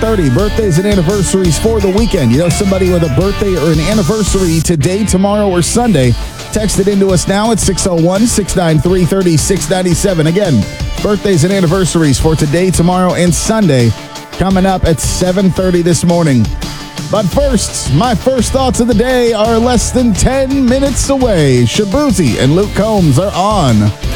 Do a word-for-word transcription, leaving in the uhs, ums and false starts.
thirty. Birthdays and anniversaries for the weekend. You know somebody with a birthday or an anniversary today, tomorrow, or Sunday? Text it into us now at six oh one, six nine three, three six nine seven. Again, birthdays and anniversaries for today, tomorrow, and Sunday coming up at seven thirty this morning. But first, my first thoughts of the day are less than ten minutes away. Shabuzi and Luke Combs are on